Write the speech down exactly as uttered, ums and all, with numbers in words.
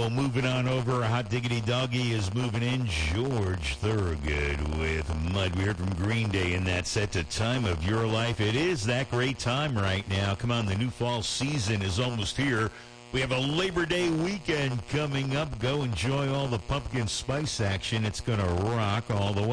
go. Moving on over, Hot Diggity Doggy is moving in. George Thorogood with Mud. We heard from Green Day in that set to Time of Your Life. It is that great time right now. Come on, the new fall season is almost here. We have a Labor Day weekend coming up. Go enjoy all the pumpkin spice action. It's going to rock all the way.